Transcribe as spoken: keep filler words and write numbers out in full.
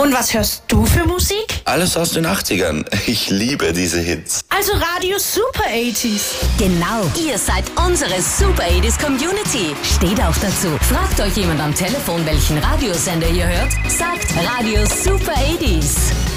Und was hörst du für Musik? Alles aus den achtzigern. Ich liebe diese Hits. Also Radio Super achtziger. Genau, ihr seid unsere Super achtziger Community. Steht auch dazu. Fragt euch jemand am Telefon, welchen Radiosender ihr hört? Sagt Radio Super achtziger.